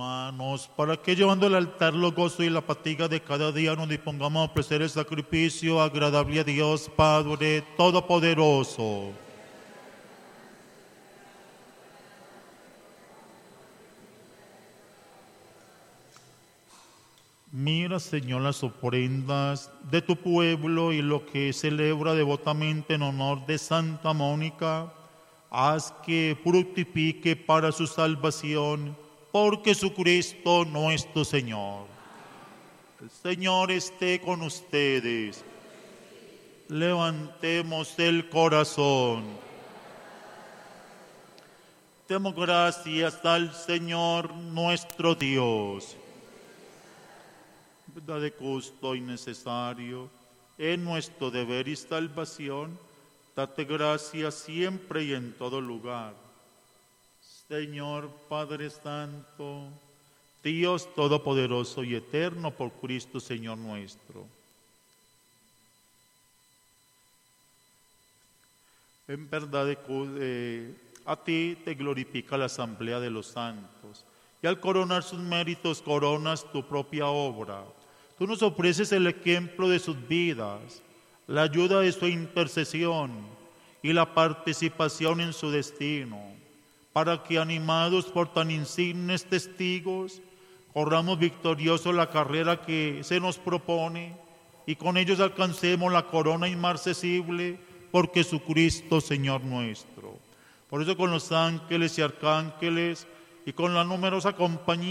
hermanos, para que llevando al altar los gozos y la fatiga de cada día nos dispongamos a ofrecer el sacrificio agradable a Dios Padre Todopoderoso. Mira, Señor, las ofrendas de tu pueblo y lo que celebra devotamente en honor de Santa Mónica. Haz que fructifique para su salvación por Jesucristo nuestro Señor. El Señor esté con ustedes. Levantemos el corazón. Demos gracias al Señor nuestro Dios. Verdad de justo y necesario, en nuestro deber y salvación, date gracias siempre y en todo lugar. Señor Padre Santo, Dios Todopoderoso y Eterno, por Cristo Señor nuestro. En verdad, a ti te glorifica la asamblea de los santos, y al coronar sus méritos coronas tu propia obra. Tú nos ofreces el ejemplo de sus vidas, la ayuda de su intercesión y la participación en su destino, para que animados por tan insignes testigos, corramos victoriosos la carrera que se nos propone y con ellos alcancemos la corona inmarcesible por Jesucristo Señor nuestro. Por eso con los ángeles y arcángeles y con la numerosa compañía